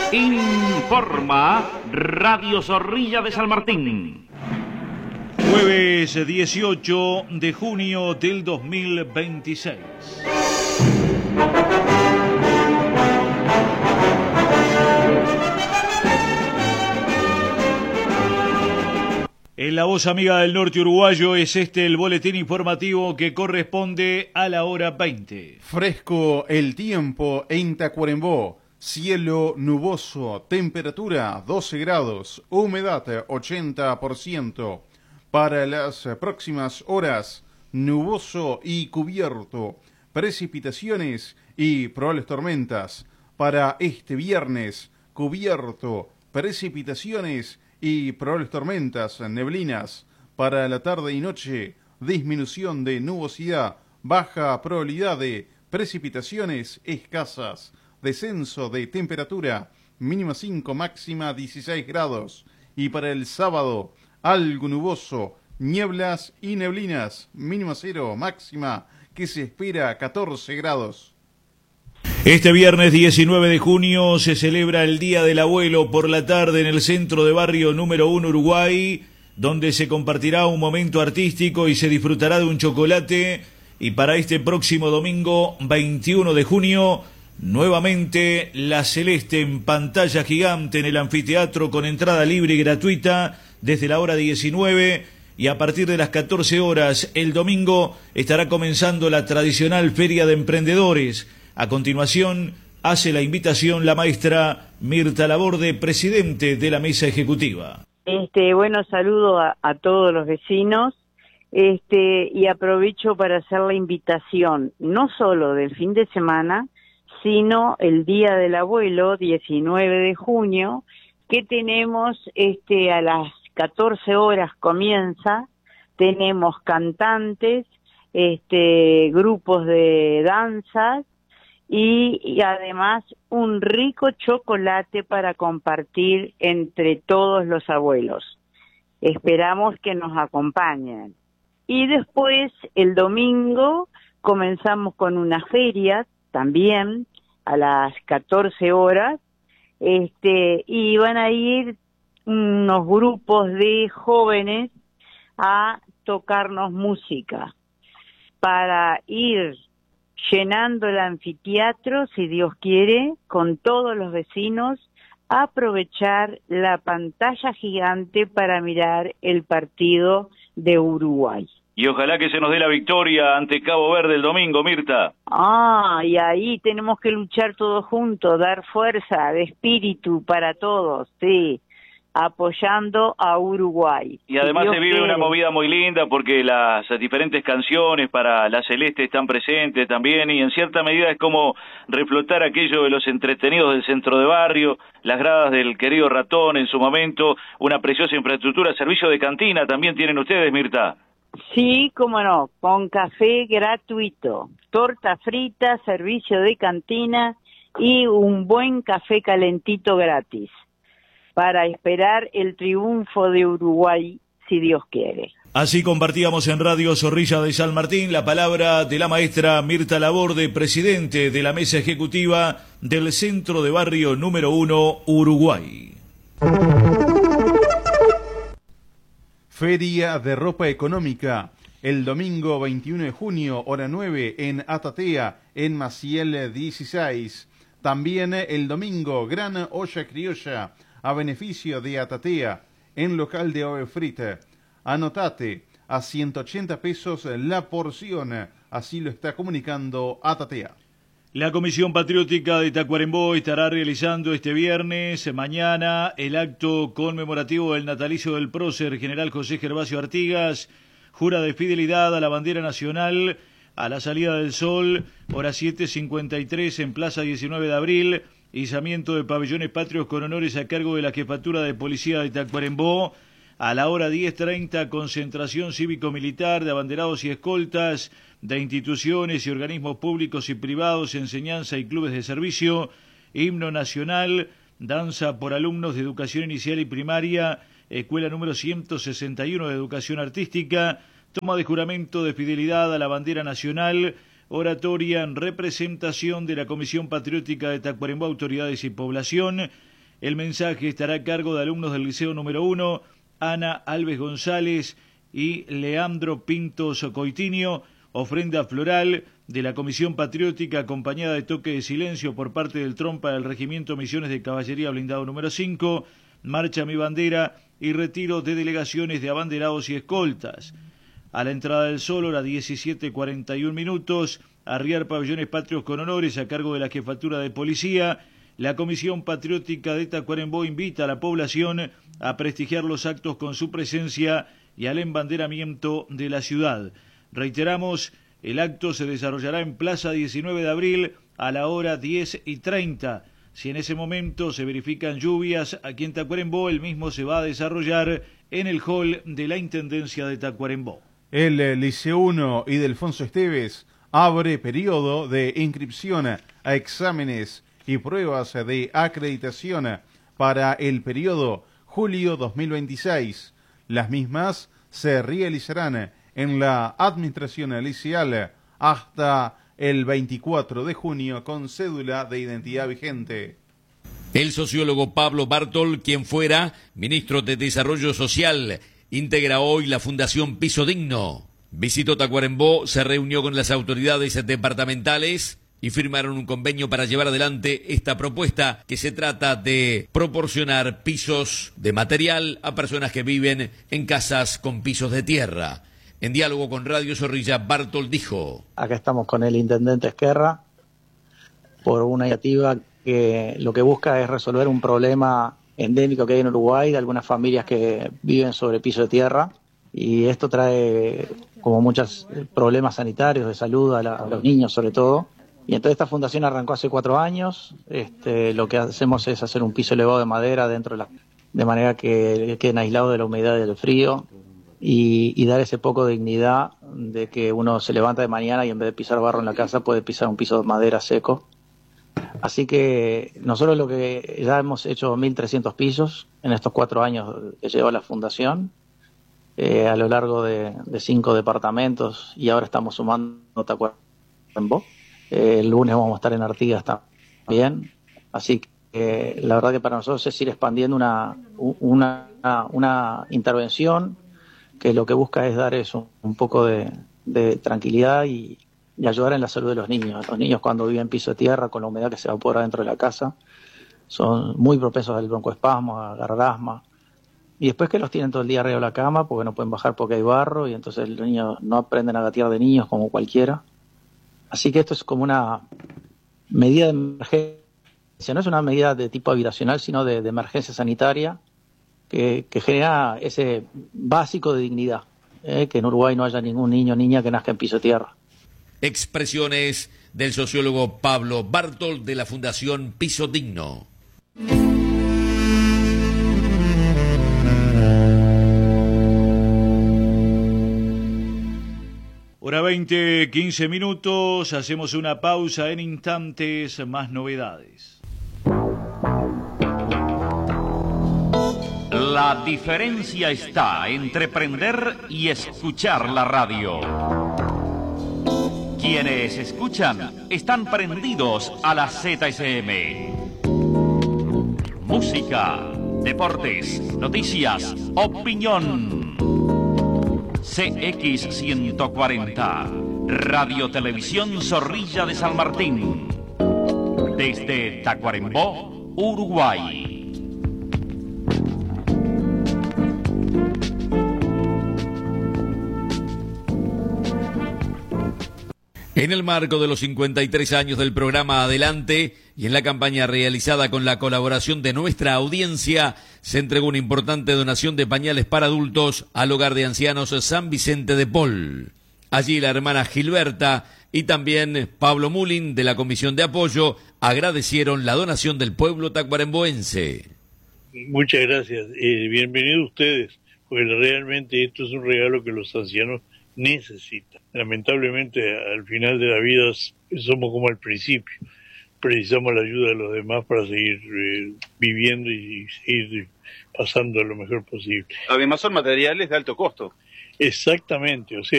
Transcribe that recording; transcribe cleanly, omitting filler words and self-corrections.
Informa Radio Zorrilla de San Martín. Jueves 18 de junio del 2026. En la voz amiga del norte uruguayo es este el boletín informativo que corresponde a la hora 20. Fresco el tiempo en Tacuarembó. Cielo nuboso, temperatura 12 grados, humedad 80%. Para las próximas horas, nuboso y cubierto, precipitaciones y probables tormentas. Para este viernes, cubierto, precipitaciones y probables tormentas, neblinas. Para la tarde y noche, disminución de nubosidad, baja probabilidad de precipitaciones escasas. Descenso de temperatura, mínima 5, máxima 16 grados. Y para el sábado, algo nuboso, nieblas y neblinas, mínima 0, máxima que se espera 14 grados. Este viernes 19 de junio se celebra el Día del Abuelo por la tarde en el centro de barrio número 1 Uruguay, donde se compartirá un momento artístico y se disfrutará de un chocolate. Y para este próximo domingo 21 de junio, nuevamente La Celeste en pantalla gigante en el anfiteatro con entrada libre y gratuita desde la hora 19 y a partir de las 14 horas el domingo estará comenzando la tradicional Feria de Emprendedores. A continuación hace la invitación la maestra Mirta Laborde, presidente de la mesa ejecutiva. Bueno, saludo a todos los vecinos. Y aprovecho para hacer la invitación, no solo del fin de semana, sino el Día del Abuelo, 19 de junio, que tenemos a las 14 horas comienza, tenemos cantantes, grupos de danzas y además un rico chocolate para compartir entre todos los abuelos. Esperamos que nos acompañen. Y después, el domingo, comenzamos con una feria, también, a las 14 horas, y van a ir unos grupos de jóvenes a tocarnos música, para ir llenando el anfiteatro, si Dios quiere, con todos los vecinos, aprovechar la pantalla gigante para mirar el partido de Uruguay. Y ojalá que se nos dé la victoria ante Cabo Verde el domingo, Mirta. Y ahí tenemos que luchar todos juntos, dar fuerza de espíritu para todos, sí, apoyando a Uruguay. Y además si se vive una movida muy linda porque las diferentes canciones para La Celeste están presentes también y en cierta medida es como reflotar aquello de los entretenidos del centro de barrio, las gradas del querido Ratón en su momento, una preciosa infraestructura, servicio de cantina también tienen ustedes, Mirta. Sí, cómo no, con café gratuito, torta frita, servicio de cantina y un buen café calentito gratis para esperar el triunfo de Uruguay, si Dios quiere. Así compartíamos en Radio Zorrilla de San Martín la palabra de la maestra Mirta Laborde, presidente de la mesa ejecutiva del Centro de Barrio número 1 Uruguay. Feria de Ropa Económica, el domingo 21 de junio, hora 9, en Atatea, en Maciel 16. También el domingo, gran olla criolla, a beneficio de Atatea, en local de ave frita. Anotate, a 180 pesos la porción, así lo está comunicando Atatea. La Comisión Patriótica de Tacuarembó estará realizando este viernes, mañana, el acto conmemorativo del natalicio del prócer general José Gervasio Artigas, jura de fidelidad a la bandera nacional, a la salida del sol, hora 7:53 en Plaza 19 de Abril, izamiento de pabellones patrios con honores a cargo de la Jefatura de Policía de Tacuarembó, a la hora 10:30 concentración cívico-militar de abanderados y escoltas, de instituciones y organismos públicos y privados, enseñanza y clubes de servicio, himno nacional, danza por alumnos de educación inicial y primaria, escuela número 161 de educación artística, toma de juramento de fidelidad a la bandera nacional, oratoria en representación de la Comisión Patriótica de Tacuarembó, autoridades y población, El mensaje estará a cargo de alumnos del Liceo número 1, Ana Alves González y Leandro Pintos Coitinho. Ofrenda floral de la Comisión Patriótica acompañada de toque de silencio por parte del Trompa del Regimiento Misiones de Caballería Blindado número 5, marcha Mi Bandera y retiro de delegaciones de abanderados y escoltas. A la entrada del sol, hora 17:41, arriar pabellones patrios con honores a cargo de la Jefatura de Policía. La Comisión Patriótica de Tacuarembó invita a la población a prestigiar los actos con su presencia y al embanderamiento de la ciudad. Reiteramos, el acto se desarrollará en Plaza 19 de Abril a la hora 10:30. Si en ese momento se verifican lluvias aquí en Tacuarembó, el mismo se va a desarrollar en el hall de la Intendencia de Tacuarembó. El Liceo 1 y Delfonso Esteves abre periodo de inscripción a exámenes y pruebas de acreditación para el periodo julio 2026. Las mismas se realizarán en la administración liceal hasta el 24 de junio con cédula de identidad vigente. El sociólogo Pablo Bartol, quien fuera ministro de Desarrollo Social, integra hoy la Fundación Piso Digno. Visitó Tacuarembó, se reunió con las autoridades departamentales y firmaron un convenio para llevar adelante esta propuesta que se trata de proporcionar pisos de material a personas que viven en casas con pisos de tierra. En diálogo con Radio Zorrilla, Bartol dijo: Acá estamos con el intendente Esquerra por una iniciativa que lo que busca es resolver un problema endémico que hay en Uruguay de algunas familias que viven sobre piso de tierra, y esto trae como muchos problemas sanitarios de salud a los niños sobre todo. Y entonces esta fundación arrancó hace 4 años. Lo que hacemos es hacer un piso elevado de madera dentro de manera que queden aislados de la humedad y del frío, y dar ese poco de dignidad de que uno se levanta de mañana y en vez de pisar barro en la casa puede pisar un piso de madera seco. Así que nosotros lo que ya hemos hecho 1.300 pisos en estos 4 años que lleva la fundación, a lo largo de 5 departamentos, y ahora estamos sumando Tacuarembó. El lunes vamos a estar en Artigas también. Así que la verdad que para nosotros es ir expandiendo una intervención que lo que busca es dar eso, un poco de tranquilidad y ayudar en la salud de los niños. Los niños, cuando viven en piso de tierra, con la humedad que se evapora dentro de la casa, son muy propensos al broncoespasmo, a agarrar asma. Y después que los tienen todo el día arriba de la cama porque no pueden bajar porque hay barro, y entonces los niños no aprenden a gatear de niños como cualquiera. Así que esto es como una medida de emergencia, no es una medida de tipo habitacional, sino de emergencia sanitaria que genera ese básico de dignidad, que en Uruguay no haya ningún niño o niña que nazca en piso de tierra. Expresiones del sociólogo Pablo Bartol de la Fundación Piso Digno. Hora 20:15, hacemos una pausa, en instantes más novedades. La diferencia está entre prender y escuchar la radio. Quienes escuchan están prendidos a la ZSM. Música, deportes, noticias, opinión. CX140, Radio Televisión Zorrilla de San Martín. Desde Tacuarembó, Uruguay. En el marco de los 53 años del programa Adelante y en la campaña realizada con la colaboración de nuestra audiencia, se entregó una importante donación de pañales para adultos al Hogar de Ancianos San Vicente de Paul. Allí la hermana Gilberta y también Pablo Mulin de la Comisión de Apoyo agradecieron la donación del pueblo tacuaremboense. Muchas gracias. Bienvenidos ustedes, porque realmente esto es un regalo que los ancianos necesitan. Lamentablemente al final de la vida somos como al principio, precisamos la ayuda de los demás para seguir viviendo y seguir pasando lo mejor posible. Además son materiales de alto costo. Exactamente, o sea,